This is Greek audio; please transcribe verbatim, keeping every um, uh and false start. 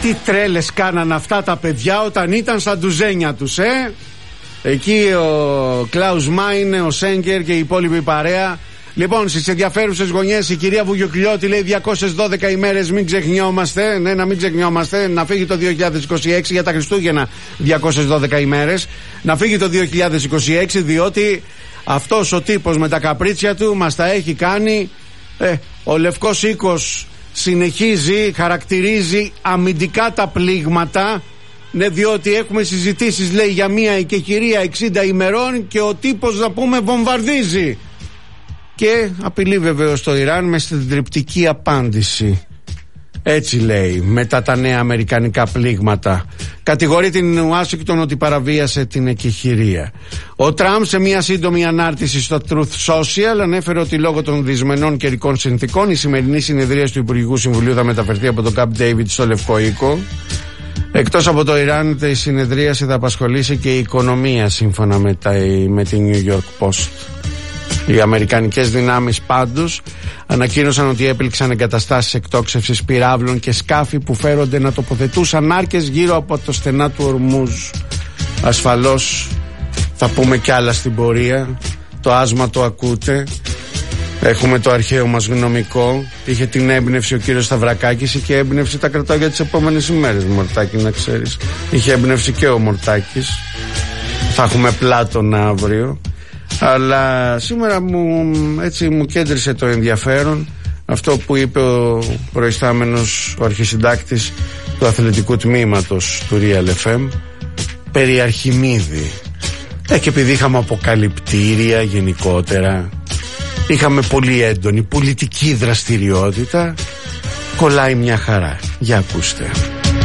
Τι τρέλες κάναν αυτά τα παιδιά όταν ήταν στα ντουζένια τους, ε! Εκεί ο Κλάους Μάινε, ο Σέγκερ και η υπόλοιπη παρέα. Λοιπόν, στις ενδιαφέρουσες γωνιές η κυρία Βουγιοκλιώτη λέει διακόσιες δώδεκα ημέρες, μην ξεχνιόμαστε. Ναι, να μην ξεχνιόμαστε. Να φύγει το δύο χιλιάδες είκοσι έξι για τα Χριστούγεννα διακόσιες δώδεκα ημέρες. Να φύγει το δύο χιλιάδες είκοσι έξι διότι αυτός ο τύπος με τα καπρίτσια του μας τα έχει κάνει. Ε, ο Λευκός Οίκος συνεχίζει, χαρακτηρίζει αμυντικά τα πλήγματα. Ναι, διότι έχουμε συζητήσεις, λέει, για μία οικεχηρία εξήντα ημερών και ο τύπος, να πούμε, βομβαρδίζει. Και απειλεί βεβαίως το Ιράν με συντριπτική απάντηση. Έτσι λέει, μετά τα νέα αμερικανικά πλήγματα. Κατηγορεί την Ουάσιγκτον ότι παραβίασε την εκεχηρία. Ο Τραμπ σε μια σύντομη ανάρτηση στο Truth Social ανέφερε ότι λόγω των δυσμενών καιρικών συνθήκων η σημερινή συνεδρία του Υπουργικού Συμβουλίου θα μεταφερθεί από το Camp David στο Λευκό Οίκο. Εκτός από το Ιράν, η συνεδρίαση θα απασχολήσει και η οικονομία, σύμφωνα με, τα, με τη New York Post. Οι αμερικανικές δυνάμεις πάντως ανακοίνωσαν ότι έπληξαν εγκαταστάσεις εκτόξευσης πυράβλων και σκάφη που φέρονται να τοποθετούσαν άρκες γύρω από το στενά του Ορμούζ. Ασφαλώς θα πούμε κι άλλα στην πορεία. Το άσμα το ακούτε. Έχουμε το αρχαίο μας γνωμικό. Είχε την έμπνευση ο κύριος Σταυρακάκης. Είχε έμπνευση, τα κρατάω για τις επόμενες ημέρες, Μορτάκη, να ξέρεις. Είχε έμπνευση και ο Μορτάκης. Θα έχουμε Πλάτωνα αύριο. Αλλά σήμερα μου, έτσι, μου κέντρισε το ενδιαφέρον αυτό που είπε ο προϊστάμενος, ο αρχισυντάκτης του αθλητικού τμήματος του Real εφ εμ περί Αρχιμίδη. Ε, και επειδή είχαμε αποκαλυπτήρια γενικότερα, είχαμε πολύ έντονη πολιτική δραστηριότητα, κολλάει μια χαρά. Για ακούστε.